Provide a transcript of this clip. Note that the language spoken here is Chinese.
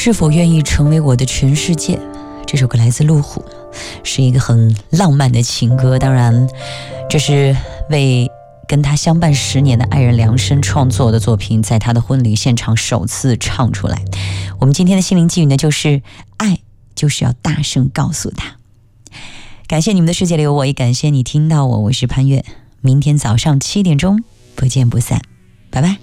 是否愿意成为我的全世界？这首歌来自陆虎，是一个很浪漫的情歌。当然，这是为跟他相伴10年的爱人量身创作的作品，在他的婚礼现场首次唱出来。我们今天的心灵寄语呢，就是爱就是要大声告诉他。感谢你们的世界里有我，也感谢你听到我，我是潘越。明天早上7点钟不见不散，拜拜。